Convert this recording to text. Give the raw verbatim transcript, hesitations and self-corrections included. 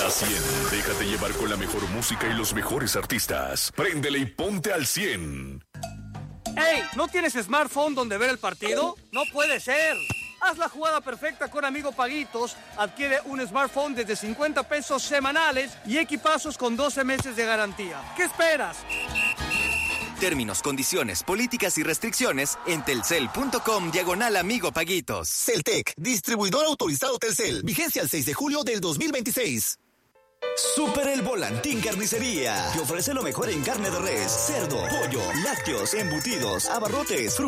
al cien. Déjate llevar con la mejor música y los mejores artistas. Préndele y ponte al cien. ¡Ey! ¿No tienes smartphone donde ver el partido? ¡No puede ser! Haz la jugada perfecta con Amigo Paguitos. Adquiere un smartphone desde cincuenta pesos semanales y equipazos con doce meses de garantía. ¿Qué esperas? Términos, condiciones, políticas y restricciones en telcel.com diagonal Amigo Paguitos. Celtec, distribuidor autorizado Telcel. Vigencia el seis de julio del dos mil veintiséis. Super El Volantín Carnicería. Te ofrece lo mejor en carne de res, cerdo, pollo, lácteos, embutidos, abarrotes, frutas.